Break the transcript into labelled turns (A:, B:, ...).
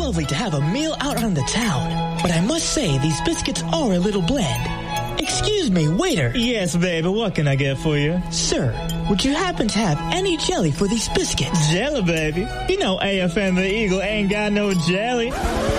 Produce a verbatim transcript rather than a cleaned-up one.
A: lovely to have a meal out on the town, but I must say these biscuits are a little bland. Excuse me, waiter.
B: Yes, baby, what can I get for you?
A: Sir, would you happen to have any jelly for these biscuits?
B: Jelly, baby? You know A F N the Eagle ain't got no jelly.